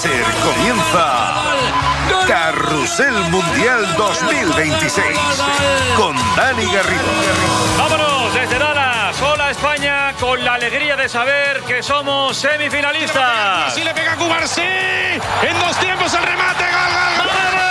láser comienza Carrusel Mundial 2026 con Dani Garrido. Vámonos desde Dallas. Hola España, con la alegría de saber que somos semifinalistas. Si le pega a Cubarsí, en 2 tiempos el remate, gol.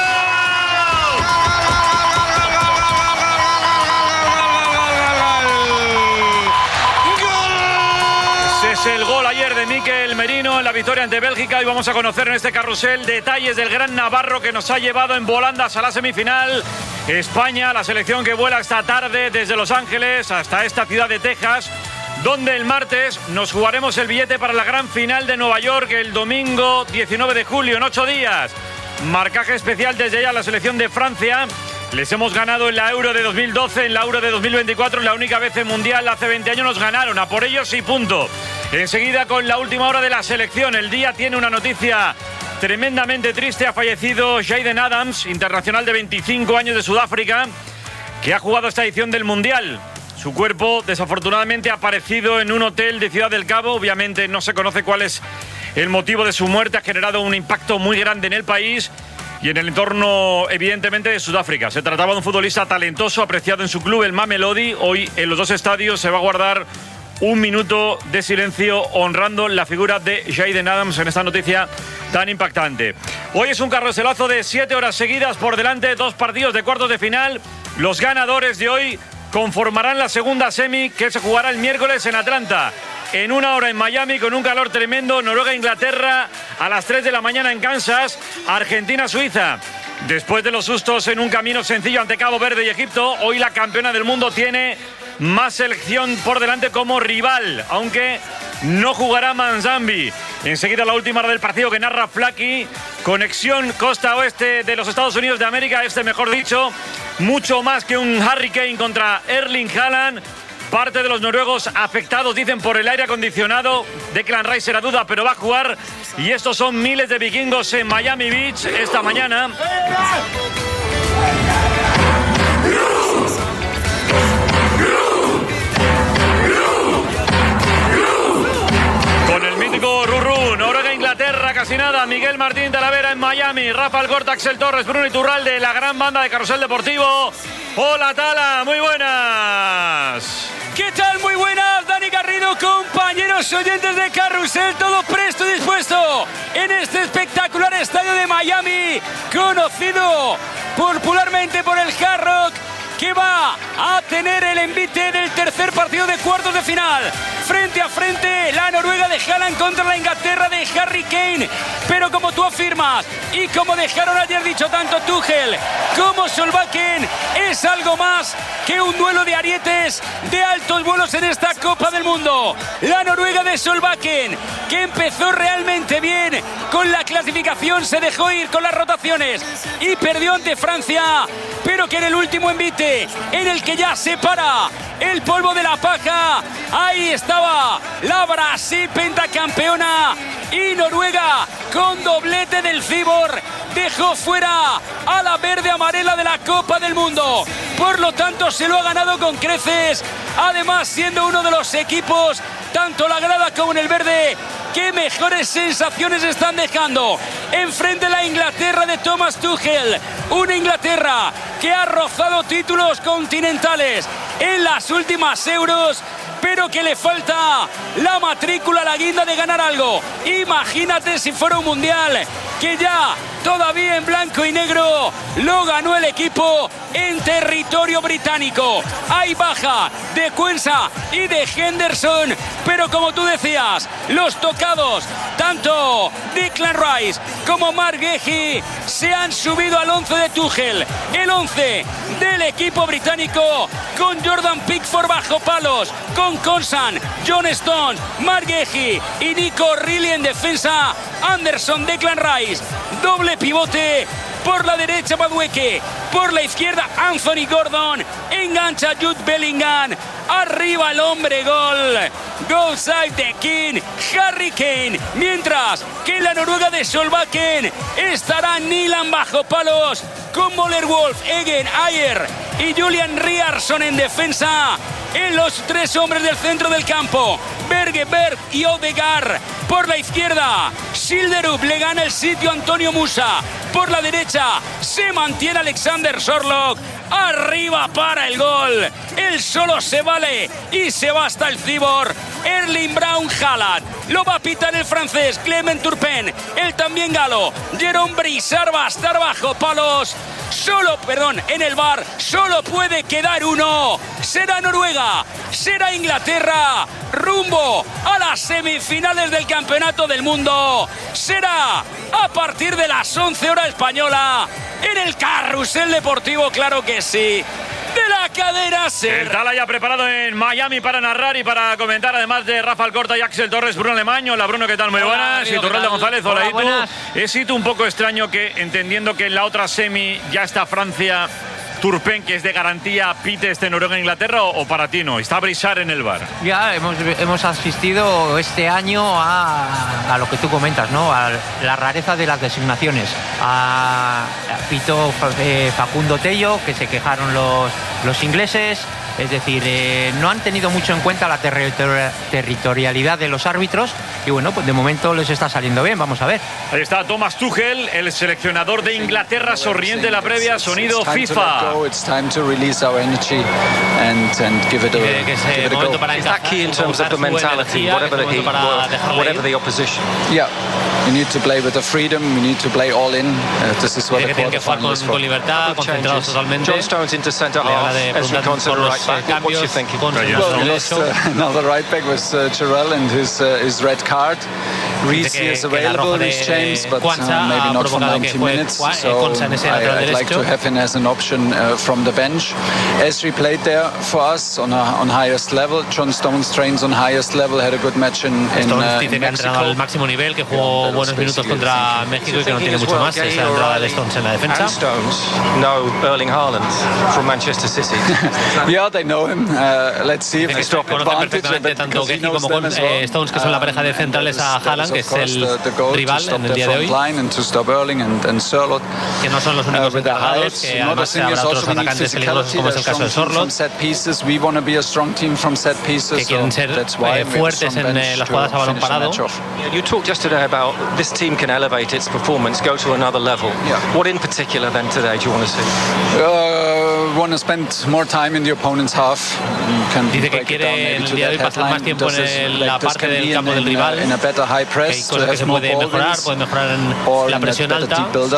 Es el gol ayer de Mikel Merino en la victoria ante Bélgica y vamos a conocer en este carrusel detalles del gran navarro que nos ha llevado en volandas a la semifinal. España, la selección que vuela esta tarde desde Los Ángeles hasta esta ciudad de Texas, donde el martes nos jugaremos el billete para la gran final de Nueva York el domingo 19 de julio, en 8 días. Marcaje especial desde ya la selección de Francia. Les hemos ganado en la Euro de 2012, en la Euro de 2024, la única vez en Mundial hace 20 años nos ganaron, a por ellos y punto. Enseguida con la última hora de la selección, el día tiene una noticia tremendamente triste, ha fallecido Jayden Adams, internacional de 25 años de Sudáfrica, que ha jugado esta edición del Mundial. Su cuerpo desafortunadamente ha aparecido en un hotel de Ciudad del Cabo, obviamente no se conoce cuál es el motivo de su muerte, ha generado un impacto muy grande en el país y en el entorno, evidentemente, de Sudáfrica. Se trataba de un futbolista talentoso, apreciado en su club, el Mamelodi. Hoy, en los 2 estadios, se va a guardar 1 minuto de silencio honrando la figura de Jayden Adams en esta noticia tan impactante. Hoy es un carruselazo de 7 horas seguidas por delante, 2 partidos de cuartos de final. Los ganadores de hoy conformarán la segunda semi que se jugará el miércoles en Atlanta. En 1 hora en Miami con un calor tremendo, Noruega-Inglaterra a las 3 de la mañana en Kansas, Argentina-Suiza. Después de los sustos en un camino sencillo ante Cabo Verde y Egipto, hoy la campeona del mundo tiene más selección por delante como rival, aunque no jugará Manzambi. Enseguida la última hora del partido que narra Flaky. Conexión costa oeste de los Estados Unidos de América, mejor dicho, mucho más que un Harry Kane contra Erling Haaland. Parte de los noruegos afectados, dicen, por el aire acondicionado. Declan Rice era duda, pero va a jugar. Y estos son miles de vikingos en Miami Beach esta mañana. Con el mítico Rurú, Noruega-Inglaterra, casi nada. Miguel Martín Talavera en Miami. Rafa Alcorta, Axel Torres, Bruno Iturralde, la gran banda de Carrusel Deportivo. Hola, Tala, muy buenas. ¿Qué tal? Muy buenas, Dani Garrido, compañeros oyentes de Carrusel, todo presto y dispuesto en este espectacular estadio de Miami, conocido popularmente por el Hard Rock, que va a tener el envite del tercer partido de cuartos de final. Frente a frente, la Noruega de Haaland contra la Inglaterra de Harry Kane. Pero como tú afirmas, y como dejaron ayer dicho tanto Tuchel como Solbakken, es algo más que un duelo de arietes de altos vuelos en esta Copa del Mundo. La Noruega de Solbakken, que empezó realmente bien con la clasificación, se dejó ir con las rotaciones y perdió ante Francia, pero que en el último envite, en el que ya se para el polvo de la paja, ahí estaba la Brasil pentacampeona, y Noruega, con doblete del Cibor, dejó fuera a la verde amarela de la Copa del Mundo. Por lo tanto, se lo ha ganado con creces, además siendo uno de los equipos, tanto la grada como en el verde, que mejores sensaciones están dejando. Enfrente la Inglaterra de Thomas Tuchel, una Inglaterra que ha rozado títulos continentales en las últimas Euros, pero que le falta la matrícula, la guinda de ganar algo. Imagínate si fuera un mundial, que ya todavía en blanco y negro lo ganó el equipo en territorio británico. Hay baja de Quensah y de Henderson, pero como tú decías, los tocados, tanto Declan Rice como Marc Guehi, se han subido al 11 de Tuchel, el 11 del equipo británico, con Jordan Pickford bajo palos, con Consan, John Stones, Marc Guehi y Nico Riley en defensa. Anderson, Declan Rice, doble pivote. Por la derecha Madueke, por la izquierda Anthony Gordon, engancha Jude Bellingham, arriba el hombre gol, goal side de King, Harry Kane, mientras que la Noruega de Solbakken estará Nyland bajo palos, con Moller Wolf, Egen, Ayer y Julian Ryerson en defensa. En los 3 hombres del centro del campo, Bergeberg y Odegaard, Por la izquierda, Schilderup le gana el sitio a Antonio Musa. Por la derecha, se mantiene Alexander Zorlog. Arriba para el gol. Él solo se vale y se va hasta el cibor. Erling Braut Haaland. Lo va a pitar el francés Clement Turpin. Él también galo. Jérôme Brissard va a estar bajo palos. En el VAR solo puede quedar uno. Será Noruega, será Inglaterra, rumbo a las semifinales del Campeonato del Mundo. Será a partir de las 11 horas española en el Carrusel Deportivo, claro que sí. De la cadena SER. El Tala ya preparado en Miami para narrar y para comentar, además de Rafa Alcorta y Axel Torres, Bruno Alemán. Hola Bruno, ¿qué tal? Muy buenas. Y Turralde González, hola. Hola, ¿Es un poco extraño que, entendiendo que en la otra semi ya está Francia, Turpin, que es de garantía, pite Noruega-Inglaterra, o para ti no? ¿Está Brissard en el VAR? Ya hemos asistido este año a lo que tú comentas, ¿no? A la rareza de las designaciones. Pitó Facundo Tello, que se quejaron los ingleses. Es decir, no han tenido mucho en cuenta la territorialidad de los árbitros y bueno, pues de momento les está saliendo bien, vamos a ver. Ahí está Thomas Tuchel, el seleccionador de Inglaterra, sonriente en la previa, sonido FIFA. Que es momento para encajar, whatever the opposition. Yeah. You need to play with the freedom, you need to play all in. This is what the quarterfinals is for. Con libertad, concentrados totalmente. John Stones into centre half. Ezri Konsa right back. What's your thinking? Well, we lost another right back with Chirel and his red card. Reece is available, Reece James, but maybe not for 90 minutes. So I'd like to have him as an option from the bench. Ezri played there for us on highest level. John Stones trains on highest level, had a good match in Mexico. Al máximo nivel, que jugó buenos minutos contra México y que no tiene mucho más. Esa entrada de Stones en la defensa. And Stones know Erling Haaland from Manchester City. Yeah, they know him. Let's see if they stop advantage of it, tanto Geji como con Stones, que son la pareja de centrales a Haaland, que es el rival en el día de hoy. Que no son los únicos encargados, que además habrá otros atacantes peligrosos, como es el caso de Zorlot, que quieren ser fuertes en las jugadas a balón parado. You talked yesterday about this team can elevate its performance, go to another level. What in particular then today do you want to see? Want to spend more time in the opponent's half. Dice que quiere en el día de hoy pasar más tiempo en la parte del campo del rival, que hay cosas que se puede mejorar en la presión alta,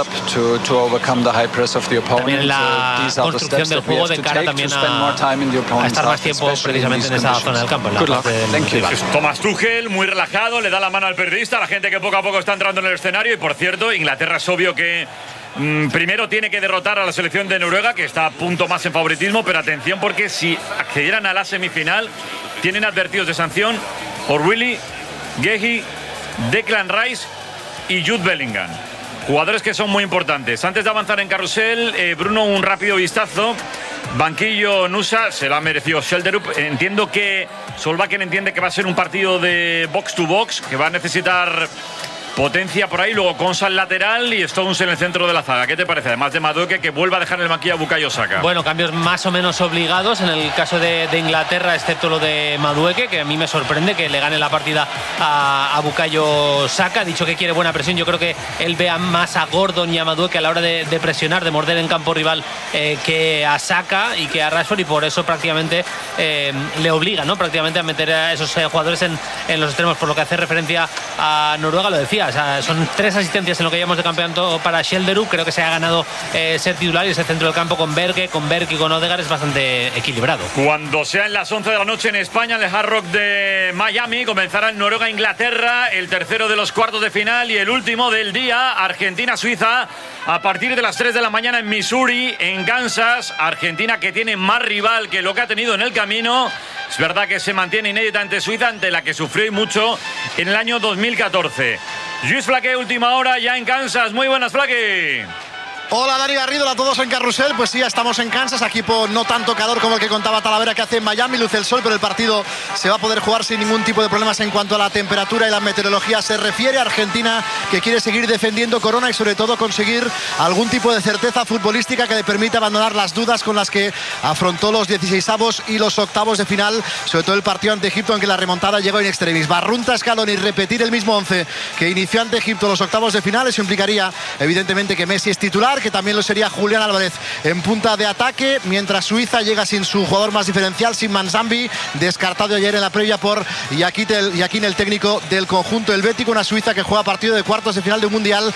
también en la construcción del juego de cara también a estar más tiempo precisamente en esa zona del campo, en la parte del rival. Thomas Tuchel, muy relajado, le da la mano al periodista, a la gente que poco a poco está entrando en el escenario. Y por cierto, Inglaterra es obvio que primero tiene que derrotar a la selección de Noruega, que está a punto más en favoritismo, pero atención, porque si accedieran a la semifinal tienen advertidos de sanción O'Reilly, Geji, Declan Rice y Jude Bellingham, jugadores que son muy importantes. Antes de avanzar en carrusel, Bruno, un rápido vistazo. Banquillo Nusa, se lo ha merecido Schilderup. Entiendo que Solbakken entiende que va a ser un partido de box to box, que va a necesitar potencia por ahí, luego Konsa al lateral y Stones en el centro de la zaga. ¿Qué te parece? Además de Madueke, que vuelva a dejar en el banquillo a Bukayo Saka. Bueno, cambios más o menos obligados en el caso de Inglaterra, excepto lo de Madueke, que a mí me sorprende que le gane la partida a Bukayo Saka. Ha dicho que quiere buena presión. Yo creo que él ve más a Gordon y a Madueke a la hora de presionar, de morder en campo rival, que a Saka y que a Rashford, y por eso prácticamente le obliga, ¿no? Prácticamente a meter a esos jugadores en los extremos. Por lo que hace referencia a Noruega, lo decía, o sea, son 3 asistencias en lo que llevamos de campeonato para Schilderup. Creo que se ha ganado ser titular, y ese centro del campo con Berge, y con Odegaard es bastante equilibrado. Cuando sea en las 11 de la noche en España, en el Hard Rock de Miami, comenzará el Noruega-Inglaterra, el tercero de los cuartos de final y el último del día, Argentina-Suiza, a partir de las 3 de la mañana en Missouri, en Kansas. Argentina, que tiene más rival que lo que ha tenido en el camino. Es verdad que se mantiene inédita ante Suiza, ante la que sufrió y mucho en el año 2014. Lluís Flaque, última hora ya en Kansas. Muy buenas, Flaque. Hola Dani Garrido, hola a todos en Carrusel. Pues sí, ya estamos en Kansas, equipo no tanto calor como el que contaba Talavera que hace en Miami, luce el sol, pero el partido se va a poder jugar sin ningún tipo de problemas en cuanto a la temperatura y la meteorología se refiere. Argentina que quiere seguir defendiendo corona y sobre todo conseguir algún tipo de certeza futbolística que le permita abandonar las dudas con las que afrontó los 16avos y los octavos de final, sobre todo el partido ante Egipto, aunque la remontada llegó in extremis. Barrunta Scaloni repetir el mismo 11 que inició ante Egipto los octavos de final, eso implicaría evidentemente que Messi es titular, que también lo sería Julián Álvarez en punta de ataque, mientras Suiza llega sin su jugador más diferencial, sin Manzambi, descartado ayer en la previa por Yaquín, el técnico del conjunto helvético. Una Suiza que juega partido de cuartos de final de un mundial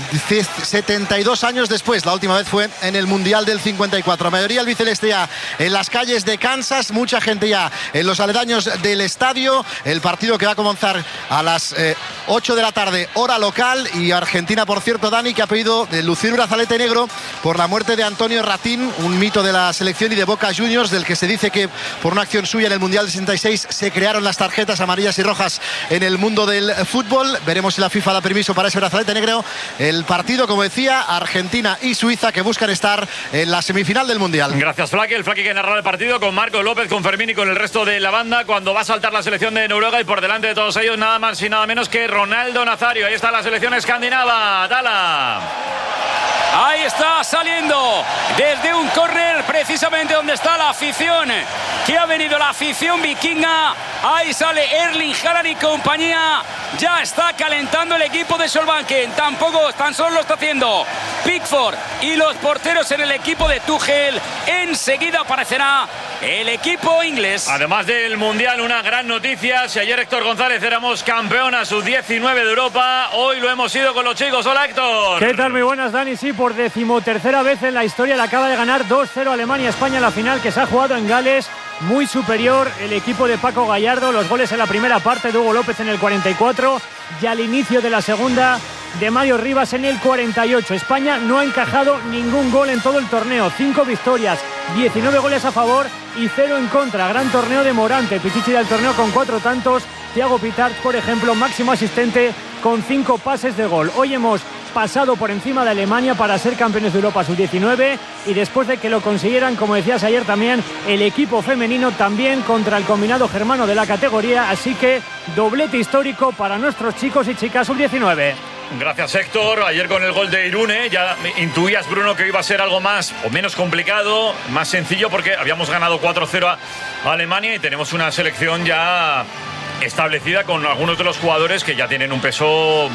72 años después, la última vez fue en el mundial del 54. Mayoría albiceleste ya en las calles de Kansas, mucha gente ya en los aledaños del estadio. El partido que va a comenzar a las 8 de la tarde hora local, y Argentina, por cierto, Dani, que ha pedido lucir un brazalete negro por la muerte de Antonio Ratín, un mito de la selección y de Boca Juniors, del que se dice que por una acción suya en el Mundial del 66 se crearon las tarjetas amarillas y rojas en el mundo del fútbol. Veremos si la FIFA da permiso para ese brazalete negro. El partido, como decía, Argentina y Suiza, que buscan estar en la semifinal del Mundial. Gracias, Flaque. El Flaque que narrará el partido con Marco López, con Fermín y con el resto de la banda, cuando va a saltar la selección de Noruega, y por delante de todos ellos nada más y nada menos que Ronaldo Nazario. Ahí está la selección escandinava. Tala. Ahí está saliendo desde un córner, precisamente donde está la afición, que ha venido la afición vikinga. Ahí sale Erling Haaland y compañía. Ya está calentando el equipo de Solbakken. Tan solo lo está haciendo Pickford y los porteros en el equipo de Tuchel. Enseguida aparecerá el equipo inglés. Además del Mundial, una gran noticia. Si ayer Héctor González éramos campeona sub-19 de Europa, hoy lo hemos sido con los chicos. Hola, Héctor. ¿Qué tal? Muy buenas, Dani. Sí, por 13ª vez en la historia le acaba de ganar 2-0 Alemania a España en la final que se ha jugado en Gales. Muy superior el equipo de Paco Gallardo. Los goles en la primera parte de Hugo López en el 44 y al inicio de la segunda de Mario Rivas en el 48. España no ha encajado ningún gol en todo el torneo. 5 victorias, 19 goles a favor y 0 en contra. Gran torneo de Morante, Pichichi del torneo con 4 tantos. Thiago Pitart, por ejemplo, máximo asistente con 5 pases de gol. Hoy hemos pasado por encima de Alemania para ser campeones de Europa sub-19, y después de que lo consiguieran, como decías ayer también, el equipo femenino también contra el combinado germano de la categoría, así que doblete histórico para nuestros chicos y chicas sub-19. Gracias, Héctor. Ayer con el gol de Irune ya intuías, Bruno, que iba a ser algo más o menos complicado, más sencillo, porque habíamos ganado 4-0 a Alemania y tenemos una selección ya establecida con algunos de los jugadores que ya tienen un peso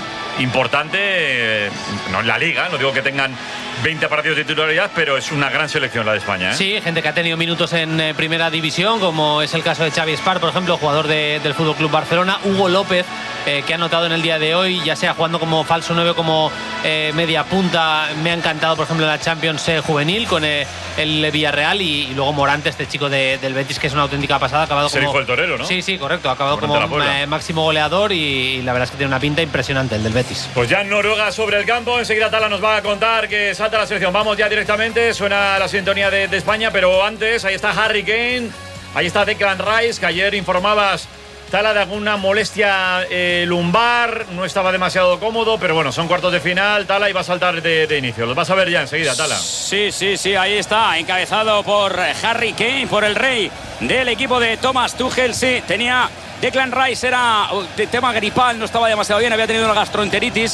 importante, no en la liga, no digo que tengan 20 partidos de titularidad, pero es una gran selección la de España, ¿eh? Sí, gente que ha tenido minutos en primera división, como es el caso de Xavi Espar, por ejemplo, jugador del FC Barcelona. Hugo López, que ha anotado en el día de hoy, ya sea jugando como falso 9 como media punta. Me ha encantado, por ejemplo, en la Champions juvenil con el Villarreal, y luego Morante, este chico del Betis, que es una auténtica pasada. Ha acabado como Sergio el Torero, ¿no? Sí, correcto. Ha acabado como máximo goleador, y la verdad es que tiene una pinta impresionante el del Betis. Pues ya en Noruega sobre el campo, enseguida Tala nos va a contar que salta la selección. Vamos ya directamente, suena la sintonía de España, pero antes, ahí está Harry Kane, ahí está Declan Rice, que ayer informabas, Tala, de alguna molestia lumbar, no estaba demasiado cómodo, pero bueno, son cuartos de final, Tala, y va a saltar de inicio. Los vas a ver ya enseguida, Tala. Sí, ahí está, encabezado por Harry Kane, por el rey del equipo de Thomas Tuchel. Sí, tenía Declan Rice, era de tema gripal, no estaba demasiado bien, había tenido una gastroenteritis,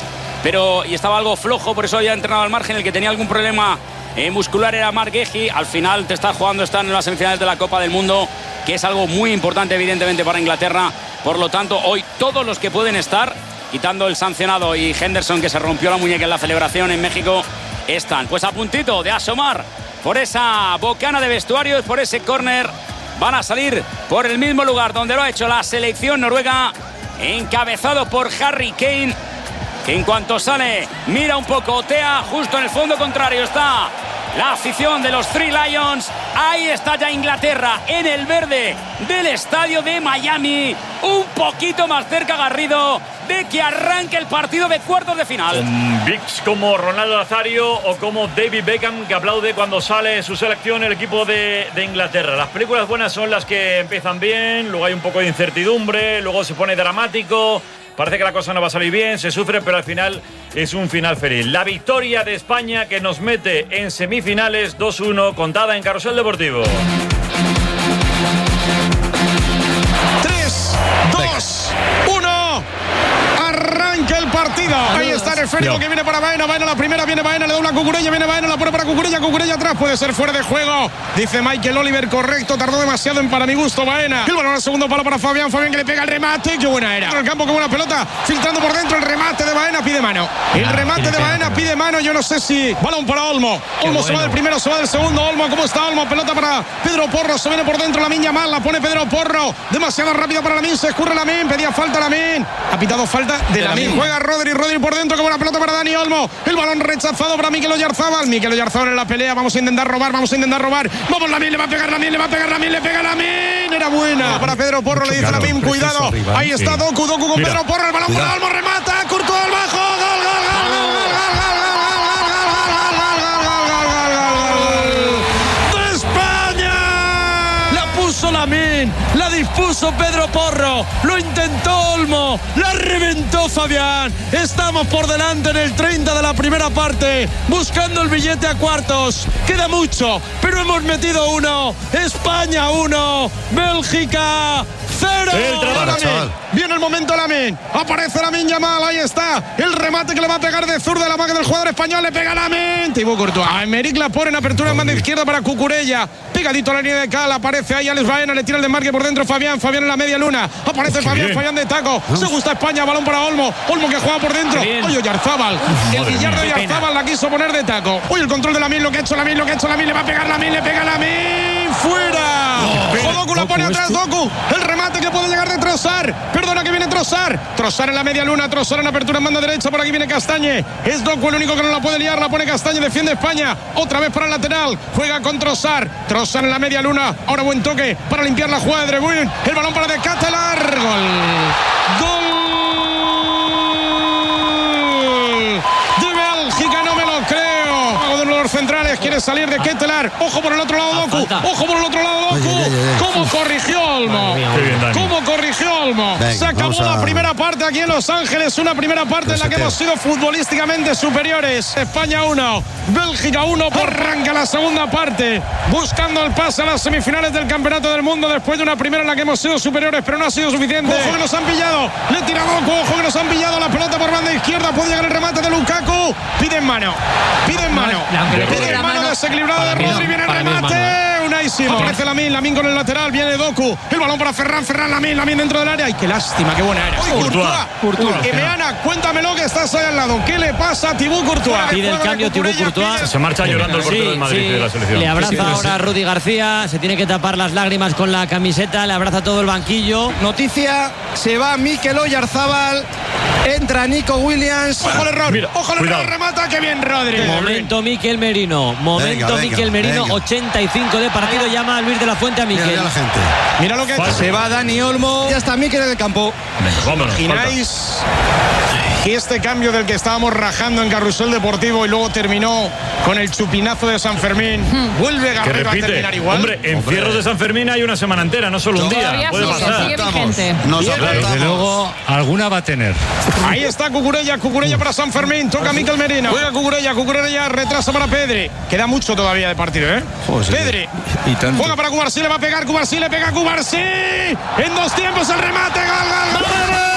y estaba algo flojo, por eso había entrenado al margen. El que tenía algún problema muscular era Marc Guehi. Al final están en las semifinales de la Copa del Mundo, que es algo muy importante evidentemente para Inglaterra. Por lo tanto, hoy todos los que pueden estar, quitando el sancionado y Henderson, que se rompió la muñeca en la celebración en México, están pues a puntito de asomar por esa bocana de vestuarios, por ese córner. Van a salir por el mismo lugar donde lo ha hecho la selección noruega, encabezado por Harry Kane, que en cuanto sale mira un poco, otea. Justo en el fondo contrario está la afición de los Three Lions. Ahí está ya Inglaterra en el verde del estadio de Miami, un poquito más cerca, Garrido, de que arranque el partido de cuartos de final. Bigs como Ronaldo Nazario o como David Beckham, que aplaude cuando sale su selección el equipo de Inglaterra. Las películas buenas son las que empiezan bien, luego hay un poco de incertidumbre, luego se pone dramático, parece que la cosa no va a salir bien, se sufre, pero al final es un final feliz. La victoria de España que nos mete en semifinales 2-1, contada en Carrusel Deportivo. 3, 2, 1. Arranca el partido. Ahí está el esférico que viene para Baena. Baena la primera, viene Baena, le dobla a Cucurella, viene Baena, la pone para Cucurella. Cucurella atrás, puede ser fuera de juego. Dice Michael Oliver, correcto, tardó demasiado en para mi gusto Baena. El balón al segundo palo para Fabián. Fabián que le pega el remate. Qué buena era. En el campo, qué buena pelota. Filtrando por dentro el remate de Baena, pide mano. El remate de Baena pide mano. Yo no sé si. Balón para Olmo. Olmo se va del primero, se va del segundo. Olmo, ¿cómo está Olmo? Pelota para Pedro Porro. Se viene por dentro Lamine Yamal. La pone Pedro Porro. Demasiado rápido para Lamine. Se escurre Lamine. Pedía falta Lamine. Ha pitado falta de Lamine. Juega Rodri por dentro. Qué buena pelota para Dani Olmo. El balón rechazado para Mikel Oyarzabal. Mikel Oyarzabal en la pelea. Vamos a intentar robar. Vamos Lamine. Le va a pegar Lamine. Le pega Lamine. Era buena para Pedro Porro. Le dice Lamine. Cuidado. Ahí está Doku con Pedro Porro. El balón para Olmo. Remata. Courtois al bajo. ¡Gol! ¡De España! La puso Lamine. La dispuso Pedro Porro. Lo intentó Olmo. La reventó Fabián. Estamos por delante en el 30 de la primera parte. Buscando el billete a cuartos. Queda mucho, pero hemos metido 1. España 1. Bélgica 0. Viene el momento Lamine. Aparece Lamine Yamal. Ahí está. El remate que le va a pegar de zurda la manga del jugador español. Le pega Lamine. Thibaut Courtois. Aymeric Laporte en apertura en banda izquierda para Cucurella. Pegadito a la línea de cal. Aparece ahí Alex Baena. Le tira el desmarque por dentro Fabián. Fabián en la media luna. Aparece Fabián. Fabián de taco. Se gusta España. Balón para Olmo. Olmo que juega por dentro. Oye, Oyarzabal. El Guillardo de Oyarzabal la quiso poner de taco. Oye, el control de Lamine. Lo que ha hecho Lamine. Le va a pegar Lamine. Le pega Lamine. ¡Fuera! Doku la pone atrás. Doku. El remate que puede llegar de Trossard. Perdona que viene Trossard. Trossard en la media luna. Trossard en apertura en banda derecha. Por aquí viene Castañe. Es Doku el único que no la puede liar. La pone Castañe. Defiende España. Otra vez para el lateral. Juega con Trossard. Trossard en la media luna. Ahora buen toque para limpiar la jugada de De Bruyne. El balón para De Ketelaere. Gol de Bélgica. No me lo creo. Hago de los centrales. Quiere salir De Ketelaere. Ojo por el otro lado Doku. Ojo por el otro lado Doku. ¿Cómo corrigió Olmo? Se acabó la primera parte aquí en Los Ángeles. Una primera parte en la que hemos sido futbolísticamente superiores. España 1, Bélgica 1. Arranca la segunda parte. Buscando el pase a las semifinales del Campeonato del Mundo. Después de una primera en la que hemos sido superiores, pero no ha sido suficiente. Ojo que nos han pillado. Le tira Doku. Ojo que nos han pillado. La pelota por banda izquierda. Puede llegar el remate de Lukaku. Piden mano. Piden mano desequilibrado de Rodri. Viene el remate. Unaísimo. Aparece Lamine con el lateral. Viene Doku. El balón para Ferran. Lamine dentro del área. Ay, qué lástima, qué buena era. Courtois. Emeana, cuéntamelo que estás ahí al lado. ¿Qué le pasa a Thibaut Courtois? Pide el cambio Thibaut Courtois. Se marcha llorando el portero del Madrid de la selección. Le abraza ahora a Rudy García. Se tiene que tapar las lágrimas con la camiseta. Le abraza todo el banquillo. Noticia: se va Mikel Oyarzabal. Entra Nico Williams. Ojo el error. Ojo el error. Remata. Qué bien, Rodri. Momento Mikel Merino. Mikel Merino. 85 de partido. Llama a Luis de la Fuente a Mikel. Mira lo que se va Dani Olmo. Ya está Mikel en el campo. Vámonos. Y este cambio del que estábamos rajando en Carrusel Deportivo y luego terminó con el chupinazo de San Fermín. Vuelve Garrido a terminar igual. Hombre, en Fierros de San Fermín hay una semana entera, no solo un día. Puede pasar. Desde luego, alguna va a tener. Ahí está Cucurella para San Fermín. Toca Mikel Merino. Juega Cucurella retrasa para Pedri. Queda mucho todavía de partido, ¿eh? Pedri. Juega para Cubarsí, le va a pegar Cubarsí, le pega Cubarsí. En 2 tiempos el remate. ¡Gol!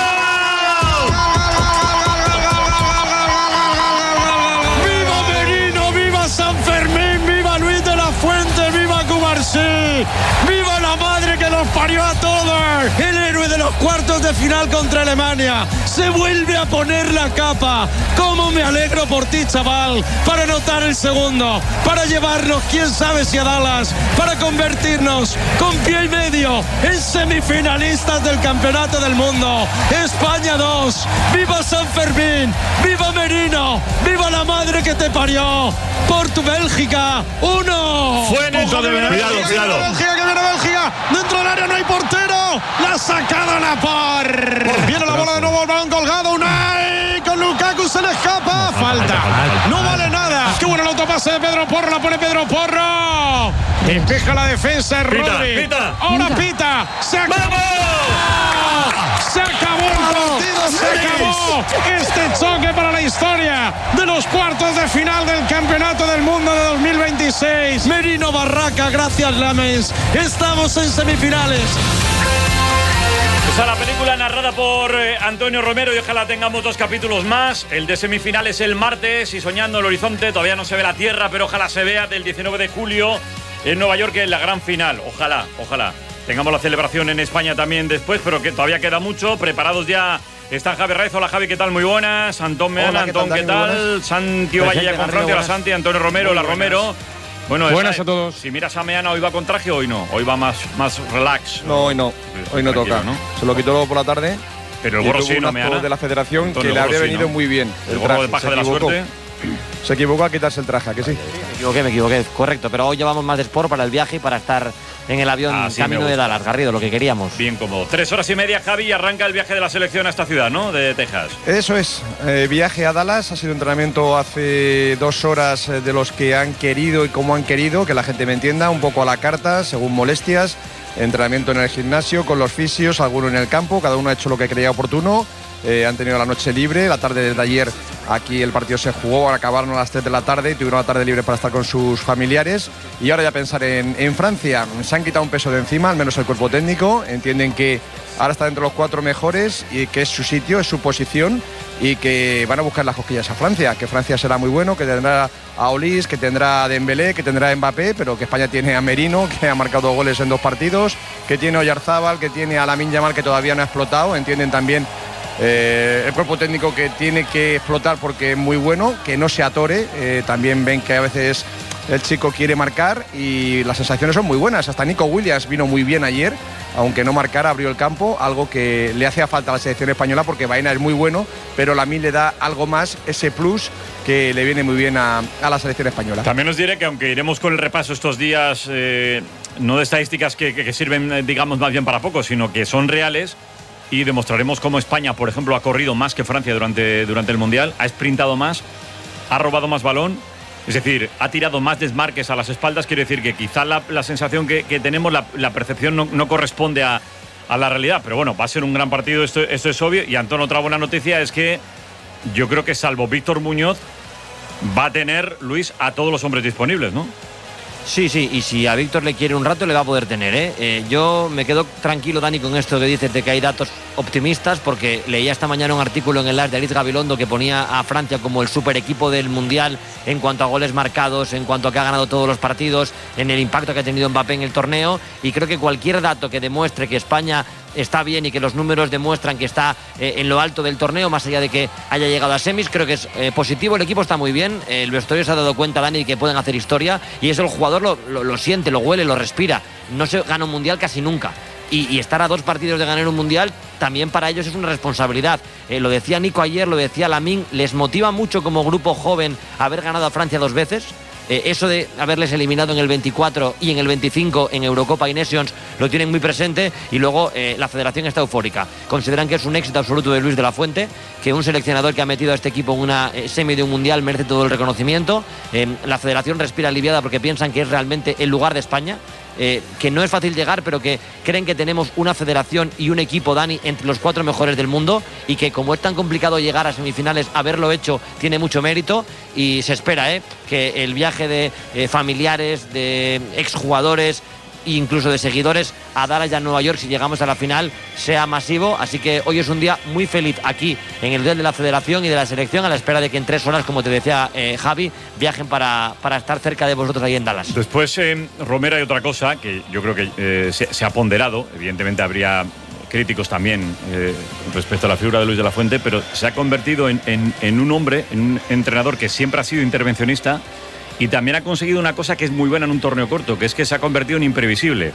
¡Viva la madre que nos parió a todos! El héroe de los cuartos de final contra Alemania se vuelve a poner la capa. ¡Cómo me alegro por ti, chaval! Para anotar el segundo, para llevarnos, quién sabe si a Dallas, para convertirnos con pie y medio en semifinalistas del Campeonato del Mundo. España 2, ¡viva San Fermín! ¡Viva Merino! ¡Viva la madre que te parió! ¡Por tu Bélgica! 1. Fue neto de Cuidado. Bélgica, que viene Bélgica. Dentro del área no hay portero. La ha sacado Laporte. Viene la bola de nuevo, el balón colgado. Unai con Lukaku, se le escapa. Falta. No vale nada. Qué bueno el autopase de Pedro Porro. La pone Pedro Porro. Despeja la defensa de Rodri. Ahora pita. Se acabó. Se acabó el partido, se acabó este choque para la historia de los cuartos de final del Campeonato del Mundo de 2026. Merino Barraca, gracias Lamens. Estamos en semifinales. Esa la película narrada por Antonio Romero y ojalá tengamos 2 capítulos más. El de semifinales el martes y soñando el horizonte. Todavía no se ve la tierra, pero ojalá se vea del 19 de julio en Nueva York en la gran final. Ojalá. Tengamos la celebración en España también después, pero que todavía queda mucho. Preparados ya está Javi Raiz. Hola Javi, ¿qué tal? Muy buenas. Antón Meana, Antón, ¿qué tal? Santi Valle ya con Francia, hola Santi, Antonio Romero, hola Romero. Bueno, buenas a todos. Si miras a Meana, ¿hoy va con traje o hoy no? Hoy va más relax. No, hoy no. Hoy no toca. ¿No? Se lo quitó luego por la tarde. Pero el gorro sí, no, Meana. De la federación Antonio, que le habría venido muy bien. El gorro de paja de la suerte. Se equivocó a quitarse el traje, ¿a que sí? Me equivoqué, correcto. Pero hoy llevamos más de sport para el viaje y para estar en el avión camino de Dallas, Garrido, lo que queríamos. Bien cómodo. 3 horas y media, Javi, y arranca el viaje de la selección a esta ciudad, ¿no? De Texas. Eso es. Viaje a Dallas. Ha sido entrenamiento hace 2 horas de los que han querido y como han querido, que la gente me entienda, un poco a la carta, según molestias. Entrenamiento en el gimnasio, con los fisios, alguno en el campo. Cada uno ha hecho lo que creía oportuno. Han tenido la noche libre, la tarde de ayer aquí el partido se jugó, acabaron a las 3 de la tarde y tuvieron la tarde libre para estar con sus familiares y ahora ya pensar en Francia. Se han quitado un peso de encima, al menos el cuerpo técnico, entienden que ahora está entre los 4 mejores y que es su sitio, es su posición y que van a buscar las cosquillas a Francia, que Francia será muy bueno, que tendrá a Olís, que tendrá a Dembélé, que tendrá a Mbappé, pero que España tiene a Merino, que ha marcado goles en 2 partidos, que tiene a Oyarzábal, que tiene a Lamine Yamal, que todavía no ha explotado, entienden también el cuerpo técnico que tiene que explotar porque es muy bueno, que no se atore, también ven que a veces el chico quiere marcar y las sensaciones son muy buenas, hasta Nico Williams vino muy bien ayer, aunque no marcara, abrió el campo, algo que le hacía falta a la selección española porque Baena es muy bueno, pero Lamine le da algo más, ese plus que le viene muy bien a la selección española. También os diré que aunque iremos con el repaso estos días, no de estadísticas que sirven, digamos, más bien para poco, sino que son reales, y demostraremos cómo España, por ejemplo, ha corrido más que Francia durante el Mundial, ha sprintado más, ha robado más balón, es decir, ha tirado más desmarques a las espaldas. Quiere decir que quizá la sensación que tenemos, la percepción no corresponde a la realidad, pero bueno, va a ser un gran partido, esto es obvio. Y Antón, otra buena noticia es que yo creo que salvo Víctor Muñoz va a tener, Luis, a todos los hombres disponibles, ¿no? Sí, y si a Víctor le quiere un rato le va a poder tener, Yo me quedo tranquilo, Dani, con esto que dices de que hay datos optimistas, porque leía esta mañana un artículo en el AS de Aritz Gabilondo que ponía a Francia como el super equipo del Mundial en cuanto a goles marcados, en cuanto a que ha ganado todos los partidos, en el impacto que ha tenido Mbappé en el torneo, y creo que cualquier dato que demuestre que España está bien y que los números demuestran que está en lo alto del torneo, más allá de que haya llegado a semis, creo que es positivo. El equipo está muy bien, el vestuario se ha dado cuenta, Dani, que pueden hacer historia, y eso el jugador lo siente, lo huele, lo respira. No se gana un mundial casi nunca, y estar a 2 partidos de ganar un mundial también para ellos es una responsabilidad. Lo decía Nico ayer, lo decía Lamine, les motiva mucho como grupo joven haber ganado a Francia 2 veces. Eso de haberles eliminado en el 24 y en el 25 en Eurocopa y Nations lo tienen muy presente, y luego la federación está eufórica. Consideran que es un éxito absoluto de Luis de la Fuente, que un seleccionador que ha metido a este equipo en una semi de un mundial merece todo el reconocimiento. La federación respira aliviada porque piensan que es realmente el lugar de España. Que no es fácil llegar, pero que creen que tenemos una federación y un equipo, Dani, entre los 4 mejores del mundo, y que como es tan complicado llegar a semifinales, haberlo hecho tiene mucho mérito, y se espera que el viaje de familiares, de exjugadores e incluso de seguidores a Dallas y a Nueva York, si llegamos a la final, sea masivo. Así que hoy es un día muy feliz aquí en el Hotel de la Federación y de la Selección, a la espera de que en 3 horas, como te decía Javi, viajen para estar cerca de vosotros ahí en Dallas. Después, Romero, hay otra cosa que yo creo que se ha ponderado. Evidentemente habría críticos también respecto a la figura de Luis de la Fuente, pero se ha convertido en un hombre, en un entrenador que siempre ha sido intervencionista, y también ha conseguido una cosa que es muy buena en un torneo corto, que es que se ha convertido en imprevisible,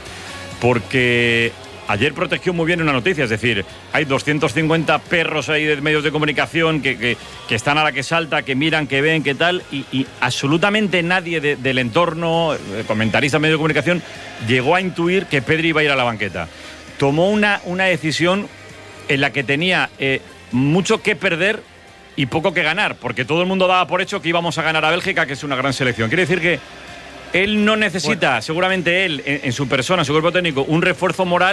porque ayer protegió muy bien una noticia, es decir, hay 250 perros ahí de medios de comunicación que están a la que salta, que miran, que ven, que tal, y absolutamente nadie del entorno, comentarista, medios de comunicación, llegó a intuir que Pedri iba a ir a la banqueta. Tomó una decisión en la que tenía mucho que perder y poco que ganar, porque todo el mundo daba por hecho que íbamos a ganar a Bélgica, que es una gran selección. Quiere decir que él no necesita, seguramente él, en su persona, en su cuerpo técnico, un refuerzo moral,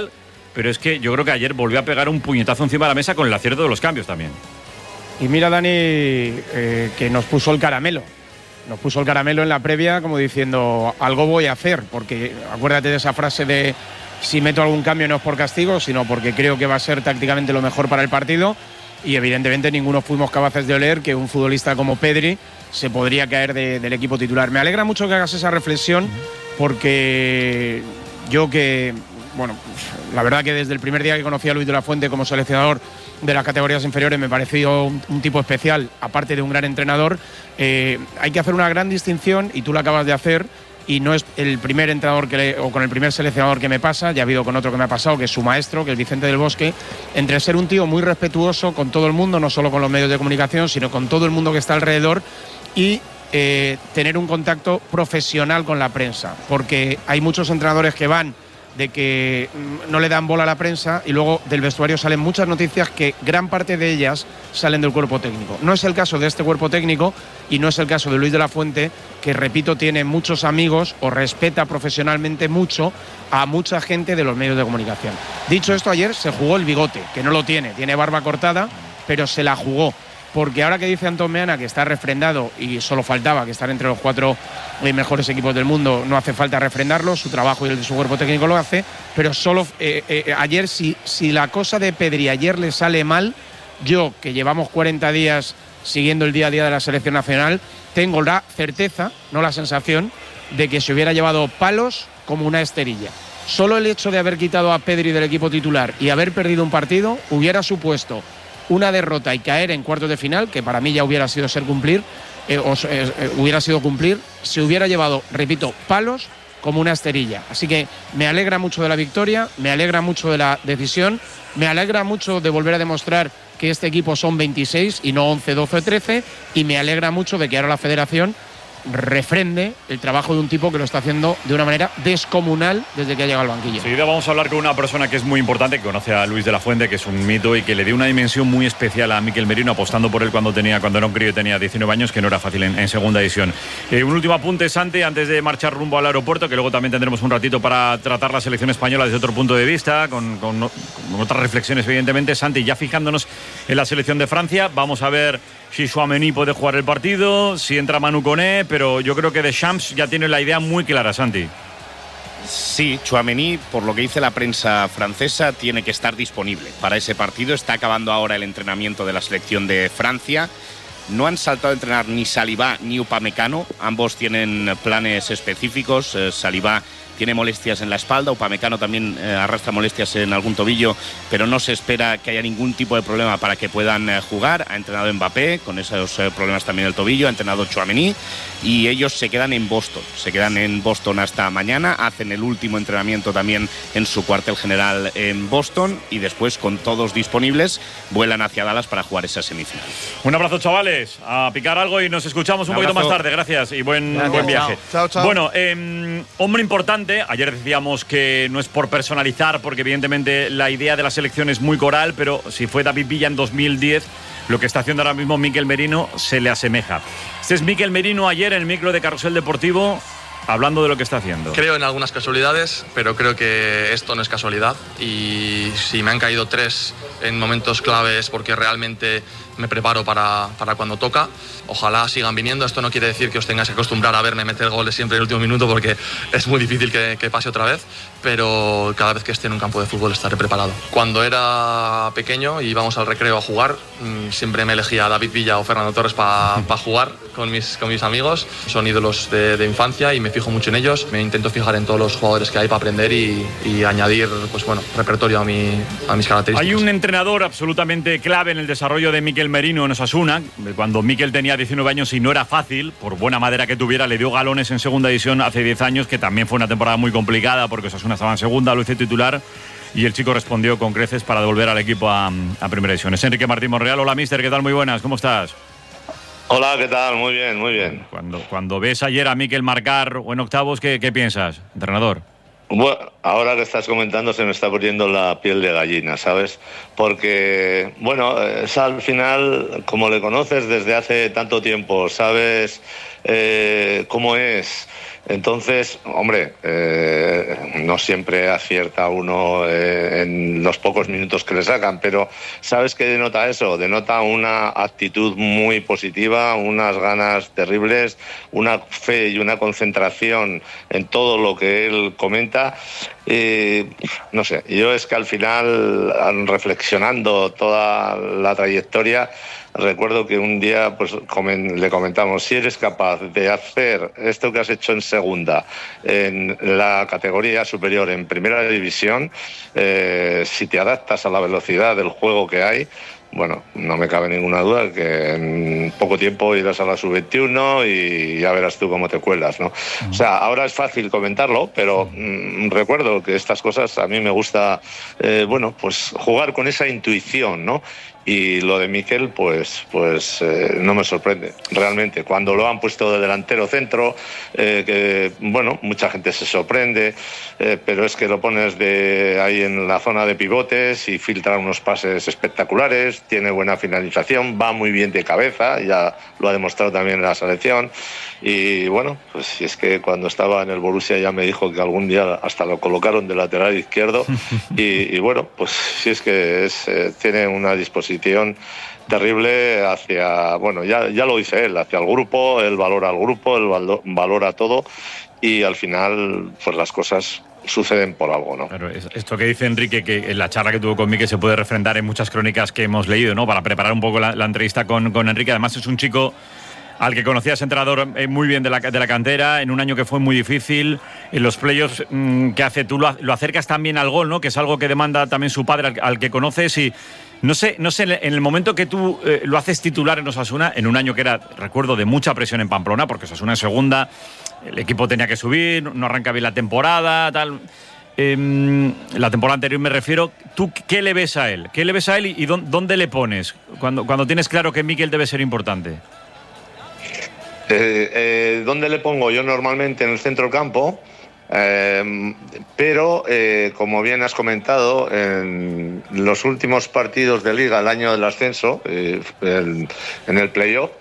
pero es que yo creo que ayer volvió a pegar un puñetazo encima de la mesa con el acierto de los cambios también. Y mira, Dani, que nos puso el caramelo. Nos puso el caramelo en la previa como diciendo, algo voy a hacer, porque acuérdate de esa frase de si meto algún cambio no es por castigo, sino porque creo que va a ser tácticamente lo mejor para el partido. Y evidentemente ninguno fuimos capaces de oler que un futbolista como Pedri se podría caer del equipo titular. Me alegra mucho que hagas esa reflexión, porque yo que, bueno, la verdad que desde el primer día que conocí a Luis de la Fuente como seleccionador de las categorías inferiores me pareció un tipo especial, aparte de un gran entrenador. Hay que hacer una gran distinción, y tú la acabas de hacer, y no es el primer entrenador o con el primer seleccionador que me pasa, ya ha habido con otro que me ha pasado, que es su maestro, que es Vicente del Bosque, entre ser un tío muy respetuoso con todo el mundo, no solo con los medios de comunicación, sino con todo el mundo que está alrededor, y tener un contacto profesional con la prensa, porque hay muchos entrenadores que van de que no le dan bola a la prensa y luego del vestuario salen muchas noticias que gran parte de ellas salen del cuerpo técnico. No es el caso de este cuerpo técnico y no es el caso de Luis de la Fuente, que, repito, tiene muchos amigos o respeta profesionalmente mucho a mucha gente de los medios de comunicación. Dicho esto, ayer se jugó el bigote, que no lo tiene barba cortada, pero se la jugó. Porque ahora que dice Antón Meana que está refrendado y solo faltaba que estar entre los 4 mejores equipos del mundo, no hace falta refrendarlo, su trabajo y el de su cuerpo técnico lo hace, pero solo ayer, si la cosa de Pedri ayer le sale mal, yo, que llevamos 40 días siguiendo el día a día de la selección nacional, tengo la certeza, no la sensación, de que se hubiera llevado palos como una esterilla. Solo el hecho de haber quitado a Pedri del equipo titular y haber perdido un partido hubiera supuesto una derrota y caer en cuartos de final, que para mí ya hubiera sido cumplir, se hubiera llevado, repito, palos como una esterilla. Así que me alegra mucho de la victoria, me alegra mucho de la decisión, me alegra mucho de volver a demostrar que este equipo son 26 y no 11, 12 o 13, y me alegra mucho de que ahora la federación refrende el trabajo de un tipo que lo está haciendo de una manera descomunal desde que ha llegado al banquillo. Enseguida vamos a hablar con una persona que es muy importante, que conoce a Luis de la Fuente, que es un mito y que le dio una dimensión muy especial a Miquel Merino, apostando por él cuando era un crío y tenía 19 años, que no era fácil en segunda división. Un último apunte, Santi, antes de marchar rumbo al aeropuerto, que luego también tendremos un ratito para tratar la selección española desde otro punto de vista, con otras reflexiones, evidentemente. Santi, ya fijándonos en la selección de Francia, vamos a ver si Tchouaméni puede jugar el partido, si entra Manu Koné, pero yo creo que Deschamps ya tiene la idea muy clara, Santi. Sí, Tchouaméni, por lo que dice la prensa francesa, tiene que estar disponible para ese partido. Está acabando ahora el entrenamiento de la selección de Francia. No han saltado a entrenar ni Saliba ni Upamecano, ambos tienen planes específicos. Saliba tiene molestias en la espalda, Upamecano también arrastra molestias en algún tobillo, pero no se espera que haya ningún tipo de problema para que puedan jugar. Ha entrenado Mbappé con esos problemas también del tobillo, ha entrenado Tchouaméni, y ellos se quedan en Boston hasta mañana, hacen el último entrenamiento también en su cuartel general en Boston, y después, con todos disponibles, vuelan hacia Dallas para jugar esa semifinal. Un abrazo, chavales, a picar algo y nos escuchamos un poquito más tarde. Gracias y buen viaje. Chao. Bueno, hombre importante. Ayer decíamos que no es por personalizar, porque evidentemente la idea de la selección es muy coral, pero si fue David Villa en 2010, lo que está haciendo ahora mismo Miquel Merino se le asemeja. Este es Miquel Merino ayer en el micro de Carrusel Deportivo, hablando de lo que está haciendo. Creo en algunas casualidades, pero creo que esto no es casualidad, y si me han caído 3 en momentos claves porque realmente me preparo para cuando toca. Ojalá sigan viniendo. Esto no quiere decir que os tengáis que acostumbrar a verme meter goles siempre en el último minuto, porque es muy difícil que pase otra vez, pero cada vez que esté en un campo de fútbol estaré preparado. Cuando era pequeño y íbamos al recreo a jugar, siempre me elegía a David Villa o Fernando Torres para jugar con mis amigos. Son ídolos de infancia y me fijo mucho en ellos. Me intento fijar en todos los jugadores que hay para aprender y añadir, pues bueno, repertorio a mis características. Hay un entrenador absolutamente clave en el desarrollo de Miquel Merino en Osasuna. Cuando Miquel tenía 19 años y no era fácil, por buena madera que tuviera, le dio galones en segunda división hace 10 años, que también fue una temporada muy complicada porque Osasuna estaba en segunda, lo hizo titular y el chico respondió con creces para devolver al equipo a primera división. Es Enrique Martín Monreal. Hola, mister, ¿qué tal? Muy buenas, ¿cómo estás? Hola, ¿qué tal? Muy bien, muy bien. Cuando ves ayer a Miquel marcar o en octavos, ¿qué piensas, entrenador? Bueno, ahora que estás comentando se me está poniendo la piel de gallina, ¿sabes? Porque, bueno, es al final, como le conoces desde hace tanto tiempo, sabes cómo es. Entonces, hombre, no siempre acierta uno en los pocos minutos que le sacan, pero ¿sabes qué denota eso? Denota una actitud muy positiva, unas ganas terribles, una fe y una concentración en todo lo que él comenta. No sé, yo es que al final, reflexionando toda la trayectoria, recuerdo que un día pues le comentamos: si eres capaz de hacer esto que has hecho en segunda, en la categoría superior, en primera división, si te adaptas a la velocidad del juego que hay, bueno, no me cabe ninguna duda que en poco tiempo irás a la sub-21 y ya verás tú cómo te cuelas, ¿no? O sea, ahora es fácil comentarlo, pero recuerdo que estas cosas a mí me gusta, bueno, pues jugar con esa intuición, ¿no? Y lo de Mikel, pues no me sorprende, realmente. Cuando lo han puesto de delantero centro, que, bueno, mucha gente se sorprende, pero es que lo pones ahí en la zona de pivotes y filtra unos pases espectaculares, tiene buena finalización, va muy bien de cabeza, ya lo ha demostrado también en la selección. Y bueno, pues si es que cuando estaba en el Borussia ya me dijo que algún día hasta lo colocaron de lateral izquierdo y bueno, pues si es que tiene una disposición terrible hacia, bueno, ya lo dice él, hacia el grupo, él valora al grupo, él valora todo y al final pues las cosas suceden por algo, ¿no? Claro, esto que dice Enrique, que en la charla que tuvo con Mikel se puede refrendar en muchas crónicas que hemos leído, ¿no? Para preparar un poco la entrevista con Enrique. Además es un chico al que conocías, entrenador muy bien de la cantera, en un año que fue muy difícil, en los playoffs que hace, tú lo acercas también al gol, ¿no? Que es algo que demanda también su padre, al que conoces, y no sé, en el momento que tú lo haces titular en Osasuna, en un año que era, recuerdo, de mucha presión en Pamplona, porque Osasuna en segunda, el equipo tenía que subir, no arranca bien la temporada, tal. La temporada anterior me refiero. ¿Tú qué le ves a él? ¿Qué le ves a él y dónde le pones cuando tienes claro que Mikel debe ser importante? ¿Dónde le pongo? Yo normalmente en el centro del campo, pero como bien has comentado, en los últimos partidos de Liga, el año del ascenso, en el playoff,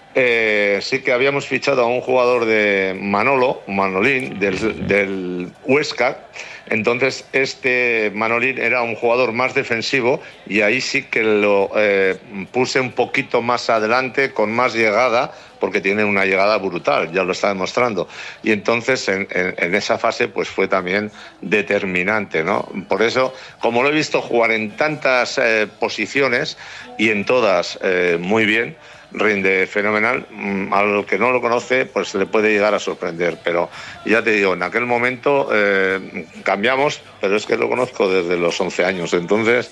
sí que habíamos fichado a un jugador de Manolín, del Huesca. Entonces Manolín era un jugador más defensivo y ahí sí que lo puse un poquito más adelante, con más llegada, porque tiene una llegada brutal, ya lo está demostrando. Y entonces en esa fase pues fue también determinante, ¿no? Por eso, como lo he visto jugar en tantas posiciones y en todas muy bien, rinde fenomenal. Al que no lo conoce pues le puede llegar a sorprender, pero ya te digo, en aquel momento cambiamos, pero es que lo conozco desde los 11 años, entonces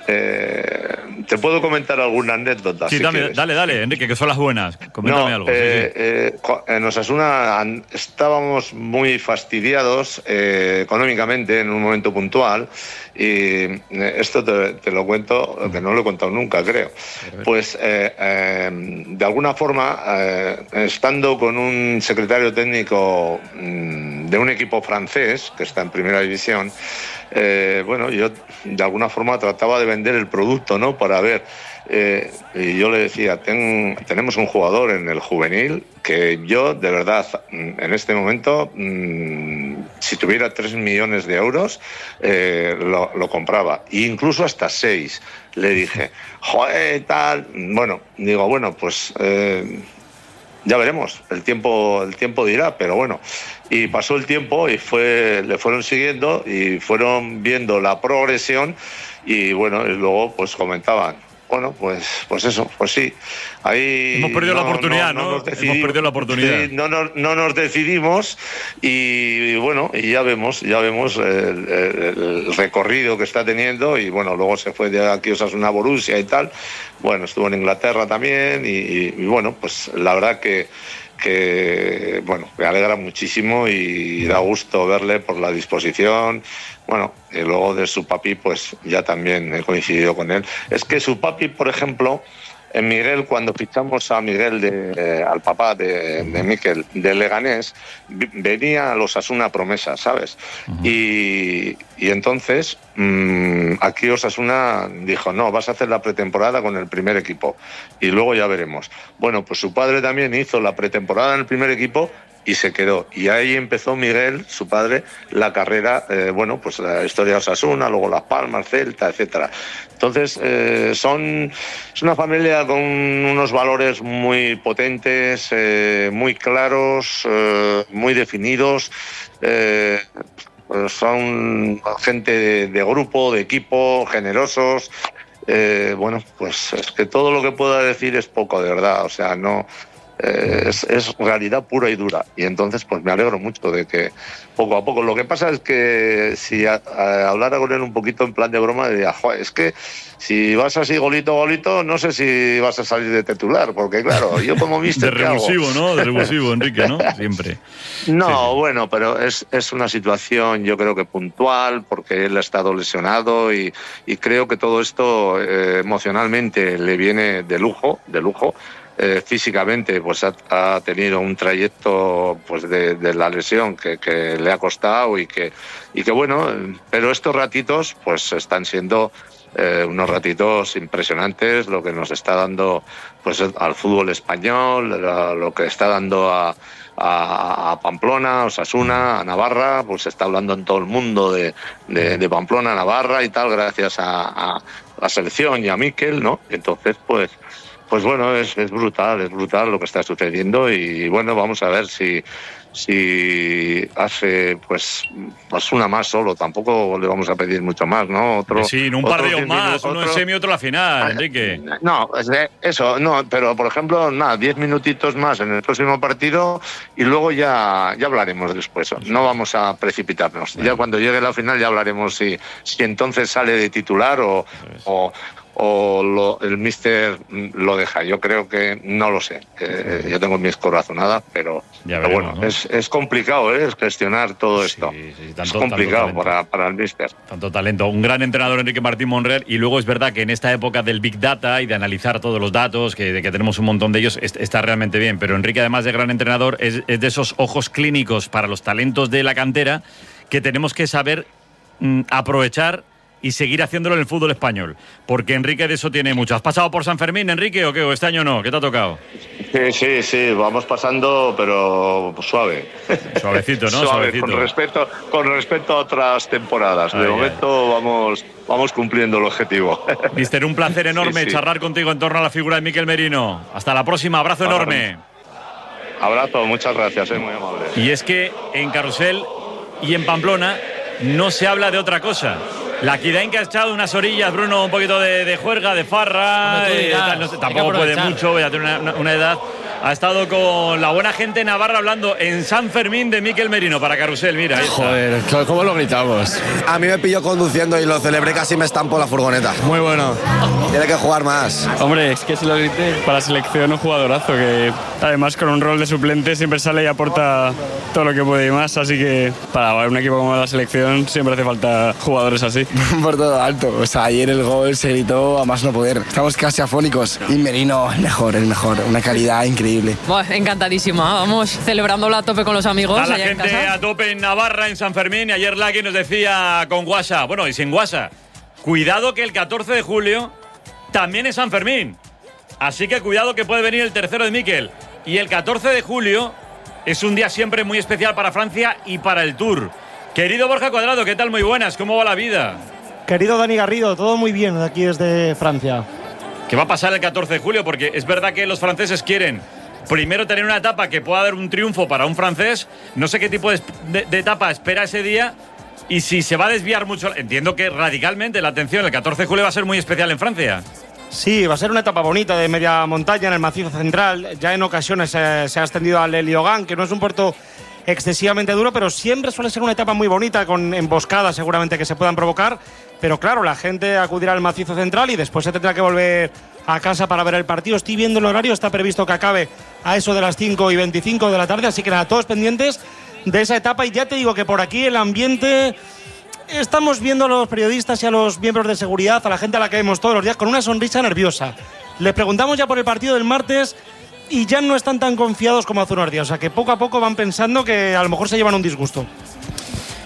te puedo comentar alguna anécdota. Sí, si dale, Enrique, que son las buenas. Coméntame algo. En Osasuna estábamos muy fastidiados económicamente en un momento puntual, y esto te lo cuento, que no lo he contado nunca, creo. Pues de alguna forma, estando con un secretario técnico de un equipo francés que está en primera división, bueno, yo de alguna forma trataba de vender el producto, ¿no? Para ver, y yo le decía, tenemos un jugador en el juvenil que yo, de verdad, en este momento, si tuviera 3 millones de euros, lo compraba, e incluso hasta 6. Le dije, joder, tal. Bueno, digo, bueno, pues ya veremos, el tiempo dirá, pero bueno. Y pasó el tiempo y le fueron siguiendo y fueron viendo la progresión y bueno, y luego pues comentaban, bueno, pues eso, pues sí. Ahí hemos perdido la oportunidad, ¿no? Hemos perdido la oportunidad. Sí, no nos decidimos y bueno, y ya vemos el recorrido que está teniendo, y bueno, luego se fue de aquí Osasuna a Borussia y tal. Bueno, estuvo en Inglaterra también y bueno, pues la verdad que bueno, me alegra muchísimo y da gusto verle por la disposición. Bueno, y luego de su papi, pues ya también he coincidido con él. Es que su papi, por ejemplo, en Miguel, cuando fichamos a Miguel, al papá de Mikel, de Leganés, venía a los Osasuna promesa, ¿sabes? Uh-huh. Y entonces aquí Osasuna dijo, no, vas a hacer la pretemporada con el primer equipo y luego ya veremos. Bueno, pues su padre también hizo la pretemporada en el primer equipo y se quedó. Y ahí empezó Miguel, su padre, la carrera, pues la historia de Osasuna, luego Las Palmas, Celta, etcétera. Entonces, es una familia con unos valores muy potentes, muy claros, muy definidos. Son gente de grupo, de equipo, generosos. Pues es que todo lo que pueda decir es poco, de verdad. O sea, no... Es realidad pura y dura, y entonces pues me alegro mucho de que poco a poco. Lo que pasa es que si hablara con él un poquito en plan de broma, diría, es que si vas así golito, no sé si vas a salir de titular, porque claro, yo como mister de revulsivo, ¿no? De revulsivo, Enrique, ¿no? Siempre. No, sí. Bueno, pero es una situación, yo creo que puntual, porque él ha estado lesionado y creo que todo esto emocionalmente le viene de lujo. Físicamente pues ha tenido un trayecto pues de la lesión que le ha costado y que bueno, pero estos ratitos pues están siendo unos ratitos impresionantes, lo que nos está dando pues al fútbol español, lo que está dando a Pamplona, a Osasuna, a Navarra, pues se está hablando en todo el mundo de Pamplona, Navarra y tal, gracias a la selección y a Mikel, ¿no? Entonces pues bueno, es brutal lo que está sucediendo, y bueno, vamos a ver si hace pues una más solo, tampoco le vamos a pedir mucho más, ¿no? Sí, un par de ellos más, uno en semi, otro en la final, Enrique. No, eso, no, pero por ejemplo, 10 minutitos más en el próximo partido y luego ya hablaremos después. No vamos a precipitarnos. Ya cuando llegue la final ya hablaremos si entonces sale de titular o el míster lo deja. Yo creo que no lo sé. Yo tengo mis corazonadas, pero bueno, ¿no? Es complicado, es gestionar todo esto. Es complicado para el míster. Tanto talento. Un gran entrenador, Enrique Martín Monreal, y luego es verdad que en esta época del Big Data y de analizar todos los datos, que tenemos un montón de ellos, está realmente bien. Pero Enrique, además de gran entrenador, es de esos ojos clínicos para los talentos de la cantera que tenemos que saber aprovechar y seguir haciéndolo en el fútbol español, porque Enrique de eso tiene mucho. ¿Has pasado por San Fermín, Enrique, o qué? ¿O este año no? ¿Qué te ha tocado? Sí, vamos pasando, pero suave. Suavecito, ¿no? Suavecito. Con respecto a otras temporadas. De momento vamos cumpliendo el objetivo. Mister, un placer enorme charlar contigo en torno a la figura de Mikel Merino. Hasta la próxima, abrazo enorme. Abrazo, muchas gracias, muy amable. Y es que en Carrusel y en Pamplona no se habla de otra cosa. La Kidain que ha echado unas orillas, Bruno, un poquito de juerga, de farra, tampoco puede mucho, ya tiene una edad. Ha estado con la buena gente Navarra hablando en San Fermín de Mikel Merino para Carrusel, mira. Joder, ¿cómo lo gritamos? A mí me pilló conduciendo y lo celebré, casi me estampo la furgoneta. Muy bueno. Tiene que jugar más. Hombre, es que se lo grité para la selección, un jugadorazo que además con un rol de suplente siempre sale y aporta todo lo que puede y más, así que para un equipo como la selección siempre hace falta jugadores así. Por todo alto, o sea, ayer el gol se gritó a más no poder. Estamos casi afónicos y Merino el mejor, una calidad increíble. Bueno, encantadísima, vamos celebrándolo a tope con los amigos. Está la allá gente en casa. a tope en Navarra, en San Fermín, y ayer Laki nos decía con WhatsApp, bueno, y sin WhatsApp, cuidado que el 14 de julio también es San Fermín, así que cuidado que puede venir el tercero de Mikel, y el 14 de julio es un día siempre muy especial para Francia y para el Tour. Querido Borja Cuadrado, ¿qué tal? Muy buenas, ¿cómo va la vida? Querido Dani Garrido, todo muy bien aquí desde Francia. ¿Qué va a pasar el 14 de julio? Porque es verdad que los franceses quieren primero tener una etapa que pueda dar un triunfo para un francés. No sé qué tipo de etapa espera ese día y si se va a desviar mucho. Entiendo que radicalmente la atención el 14 de julio va a ser muy especial en Francia. Sí, va a ser una etapa bonita de media montaña en el macizo central. Ya en ocasiones se ha extendido al Liogan, que no es un puerto excesivamente duro, pero siempre suele ser una etapa muy bonita, con emboscadas seguramente que se puedan provocar. Pero claro, la gente acudirá al macizo central y después se tendrá que volver a casa para ver el partido. Estoy viendo el horario, está previsto que acabe a eso de las 5:25 de la tarde, así que nada, todos pendientes de esa etapa. Y ya te digo que por aquí el ambiente, estamos viendo a los periodistas y a los miembros de seguridad, a la gente a la que vemos todos los días, con una sonrisa nerviosa. Les preguntamos ya por el partido del martes y ya no están tan confiados como hace unos días, o sea que poco a poco van pensando que a lo mejor se llevan un disgusto.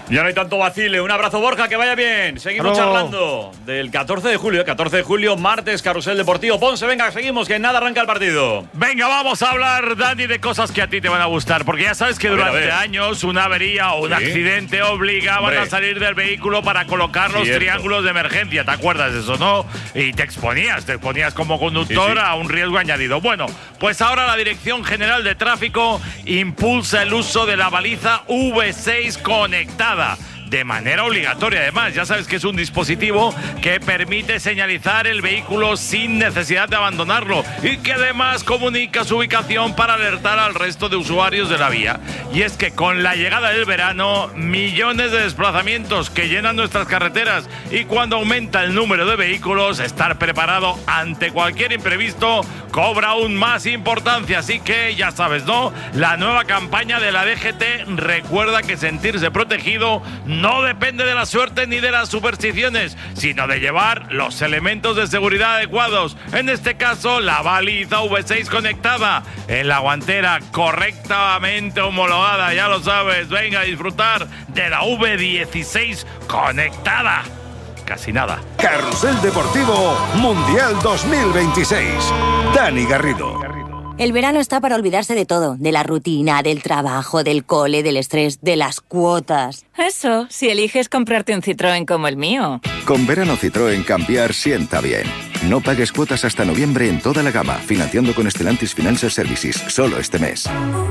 Ya no hay tanto vacile. Un abrazo, Borja, que vaya bien. Seguimos charlando del 14 de julio. 14 de julio, martes, Carrusel Deportivo. Ponce, venga, seguimos, que nada arranca el partido. Venga, vamos a hablar, Dani, de cosas que a ti te van a gustar. Porque ya sabes que durante años una avería o un accidente obligaban a salir del vehículo para colocar los triángulos de emergencia. ¿Te acuerdas de eso, no? Y te exponías como conductor a un riesgo añadido. Bueno, pues ahora la Dirección General de Tráfico impulsa el uso de la baliza V6 conectada. De manera obligatoria, además. Ya sabes que es un dispositivo que permite señalizar el vehículo sin necesidad de abandonarlo y que además comunica su ubicación para alertar al resto de usuarios de la vía. Y es que con la llegada del verano, millones de desplazamientos que llenan nuestras carreteras, y cuando aumenta el número de vehículos, estar preparado ante cualquier imprevisto cobra aún más importancia. Así que ya sabes, ¿no? La nueva campaña de la DGT recuerda que sentirse protegido no depende de la suerte ni de las supersticiones, sino de llevar los elementos de seguridad adecuados. En este caso, la baliza V6 conectada en la guantera, correctamente homologada, ya lo sabes. Venga a disfrutar de la V16 conectada. Casi nada. Carrusel Deportivo Mundial 2026. Dani Garrido. El verano está para olvidarse de todo, de la rutina, del trabajo, del cole, del estrés, de las cuotas. Eso, si eliges comprarte un Citroën como el mío. Con verano Citroën cambiar sienta bien. No pagues cuotas hasta noviembre en toda la gama, financiando con Stellantis Financial Services, solo este mes.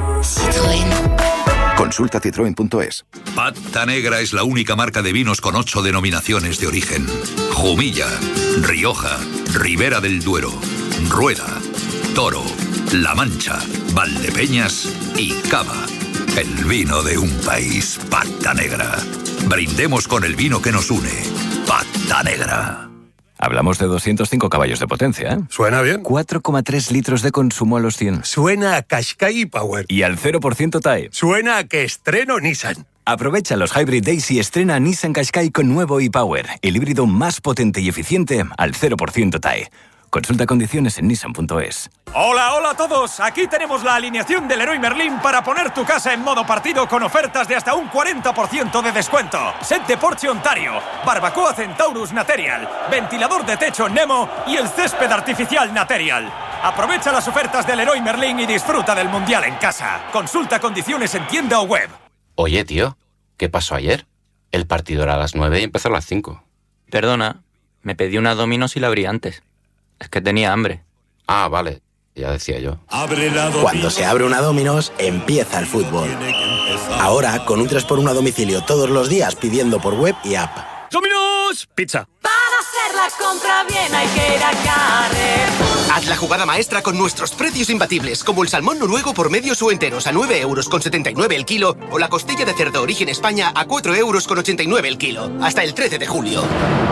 Citroën. Consulta citroen.es. Pata Negra es la única marca de vinos con 8 denominaciones de origen. Jumilla, Rioja, Ribera del Duero, Rueda, Toro, La Mancha, Valdepeñas y Cava. El vino de un país. Pata Negra. Brindemos con el vino que nos une. Pata Negra. Hablamos de 205 caballos de potencia, ¿eh? Suena bien. 4,3 litros de consumo a los 100. Suena a Qashqai Power. Y al 0% TAE. Suena a que estreno Nissan. Aprovecha los Hybrid Days y estrena Nissan Qashqai con nuevo e-Power, el híbrido más potente y eficiente al 0% TAE. Consulta condiciones en nissan.es. Hola, hola a todos. Aquí tenemos la alineación del Leroy Merlin para poner tu casa en modo partido con ofertas de hasta un 40% de descuento. Set de porche Ontario, barbacoa Centaurus Material, ventilador de techo Nemo y el césped artificial Material. Aprovecha las ofertas del Leroy Merlin y disfruta del Mundial en casa. Consulta condiciones en tienda o web. Oye, tío, ¿qué pasó ayer? El partido era a las 9 y empezó a las 5. Perdona, me pedí una Domino's y la abrí antes. Es que tenía hambre. Ah, vale, ya decía yo. Cuando se abre una Domino's, empieza el fútbol. Ahora, con un 3x1 a domicilio todos los días pidiendo por web y app. ¡Domino's! Pizza. Para hacer la compra bien hay que ir a Carrefour. Haz la jugada maestra con nuestros precios imbatibles, como el salmón noruego por medios o enteros a 9,79 € el kilo, o la costilla de cerdo origen España a 4,89 € el kilo. Hasta el 13 de julio.